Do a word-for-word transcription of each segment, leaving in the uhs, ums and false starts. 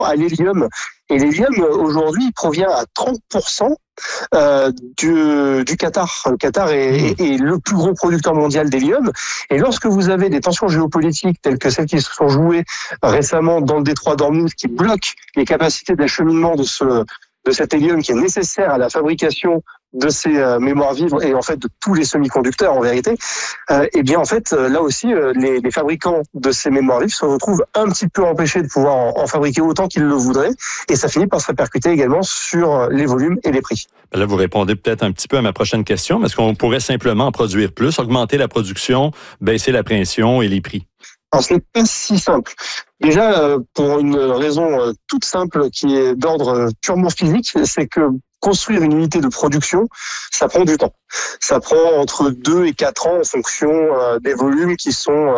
à l'hélium. Et l'hélium, aujourd'hui, provient à trente pour cent euh, du, du Qatar. Le Qatar est, est, est le plus gros producteur mondial d'hélium. Et lorsque vous avez des tensions géopolitiques telles que celles qui se sont jouées récemment dans le détroit d'Ormuz, qui bloquent les capacités d'acheminement de ce de cet hélium qui est nécessaire à la fabrication de ces euh, mémoires vives et en fait de tous les semi-conducteurs en vérité, euh, et bien en fait euh, là aussi euh, les, les fabricants de ces mémoires vives se retrouvent un petit peu empêchés de pouvoir en, en fabriquer autant qu'ils le voudraient, et ça finit par se répercuter également sur les volumes et les prix. Là, vous répondez peut-être un petit peu à ma prochaine question, mais est-ce qu'on pourrait simplement en produire plus, augmenter la production, baisser la pression et les prix? Alors, ce n'est pas si simple. Déjà, pour une raison toute simple qui est d'ordre purement physique, c'est que construire une unité de production, ça prend du temps. Ça prend entre deux et quatre ans en fonction des volumes qui sont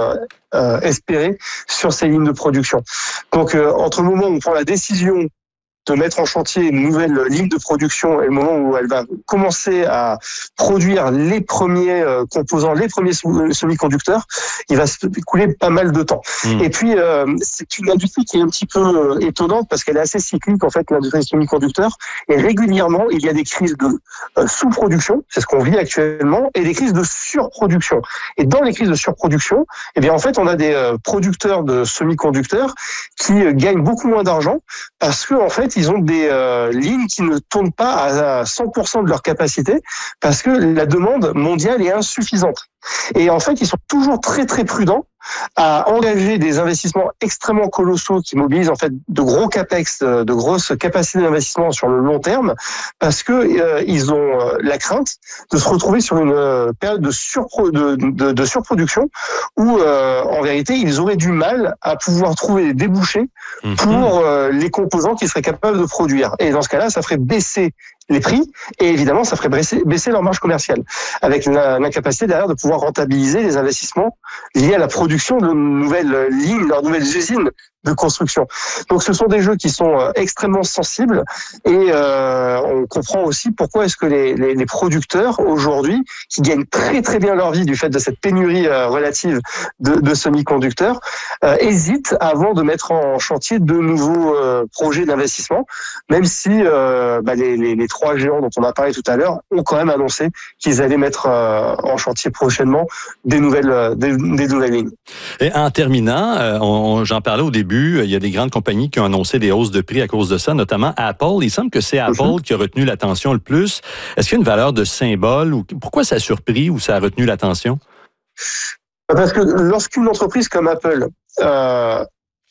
espérés sur ces lignes de production. Donc, entre le moment où on prend la décision de mettre en chantier une nouvelle ligne de production et le moment où elle va commencer à produire les premiers composants, les premiers semi-conducteurs, il va se couler pas mal de temps. Mmh. Et puis, euh, c'est une industrie qui est un petit peu étonnante parce qu'elle est assez cyclique, en fait, l'industrie des semi-conducteurs. Et régulièrement, il y a des crises de euh, sous-production, c'est ce qu'on vit actuellement, et des crises de surproduction. Et dans les crises de surproduction, eh bien, en fait, on a des euh, producteurs de semi-conducteurs qui euh, gagnent beaucoup moins d'argent parce que, en fait, ils ont des euh, lignes qui ne tournent pas à cent pour cent de leur capacité parce que la demande mondiale est insuffisante. Et en fait, ils sont toujours très très prudents à engager des investissements extrêmement colossaux qui mobilisent en fait de gros capex, de grosses capacités d'investissement sur le long terme, parce que euh, ils ont la crainte de se retrouver sur une euh, période de, surpro- de, de, de surproduction où euh, en vérité ils auraient du mal à pouvoir trouver des débouchés pour euh, les composants qu'ils seraient capables de produire. Et dans ce cas-là, ça ferait baisser les prix et évidemment ça ferait baisser, baisser leur marge commerciale avec l'incapacité derrière de pouvoir rentabiliser les investissements liés à la production de nouvelles lignes, de nouvelles usines de construction. Donc ce sont des jeux qui sont euh, extrêmement sensibles et euh, on comprend aussi pourquoi est-ce que les, les, les producteurs aujourd'hui qui gagnent très très bien leur vie du fait de cette pénurie euh, relative de, de semi-conducteurs euh, hésitent avant de mettre en chantier de nouveaux euh, projets d'investissement, même si euh, bah, les, les, les trois géants dont on a parlé tout à l'heure ont quand même annoncé qu'ils allaient mettre euh, en chantier prochainement des nouvelles, euh, des, des nouvelles lignes. Et en terminant, euh, on, j'en parlais au début, il y a des grandes compagnies qui ont annoncé des hausses de prix à cause de ça, notamment Apple. Il semble que c'est Apple mm-hmm. qui a retenu l'attention le plus. Est-ce qu'il y a une valeur de symbole ou pourquoi ça a surpris ou ça a retenu l'attention? Parce que lorsqu'une entreprise comme Apple euh,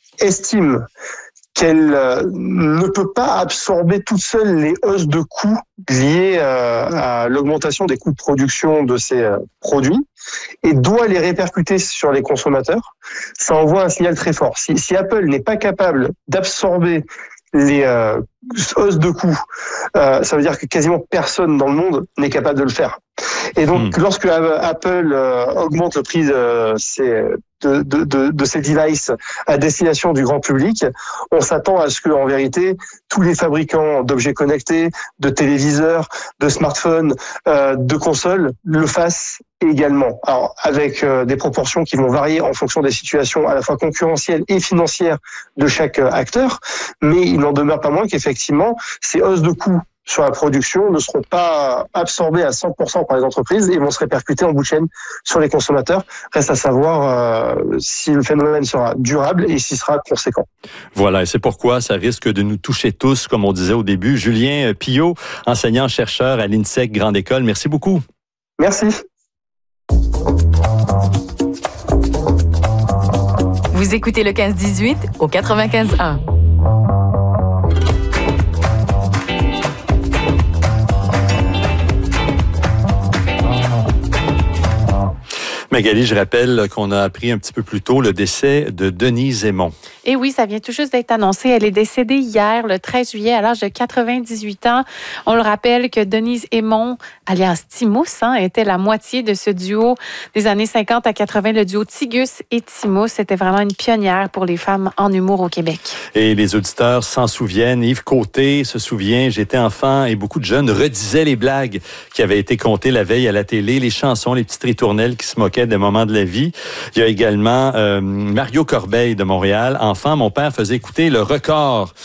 estime qu'elle euh, ne peut pas absorber toute seule les hausses de coûts liées euh, à l'augmentation des coûts de production de ces euh, produits et doit les répercuter sur les consommateurs, ça envoie un signal très fort. Si, si Apple n'est pas capable d'absorber les euh, hausses de coûts, euh, ça veut dire que quasiment personne dans le monde n'est capable de le faire. Et donc, mmh. lorsque Apple euh, augmente le prix de ses, de, de, de, de ses devices à destination du grand public, on s'attend à ce que, en vérité, tous les fabricants d'objets connectés, de téléviseurs, de smartphones, euh, de consoles le fassent également. Alors, avec euh, des proportions qui vont varier en fonction des situations à la fois concurrentielles et financières de chaque euh, acteur, mais il n'en demeure pas moins qu'effectivement, ces hausses de coûts sur la production ne seront pas absorbés à cent pour cent par les entreprises et vont se répercuter en bout de chaîne sur les consommateurs. Reste à savoir euh, si le phénomène sera durable et s'il sera conséquent. Voilà, et c'est pourquoi ça risque de nous toucher tous, comme on disait au début. Julien Pillot, enseignant-chercheur à l'INSEC Grande École, merci beaucoup. Merci. Vous écoutez le quinze dix-huit au quatre-vingt-quinze un. Magali, je rappelle qu'on a appris un petit peu plus tôt le décès de Denise Aymon. Et oui, ça vient tout juste d'être annoncé. Elle est décédée hier, le treize juillet, à l'âge de quatre-vingt-dix-huit ans. On le rappelle que Denise Aymon, alias Timous, hein, était la moitié de ce duo des années cinquante à quatre-vingts, le duo Tigus et Timous. C'était vraiment une pionnière pour les femmes en humour au Québec. Et les auditeurs s'en souviennent. Yves Côté se souvient, j'étais enfant et beaucoup de jeunes redisaient les blagues qui avaient été contées la veille à la télé, les chansons, les petites ritournelles qui se moquaient des moments de la vie. Il y a également euh, Mario Corbeil de Montréal. Enfant, mon père faisait écouter Le Record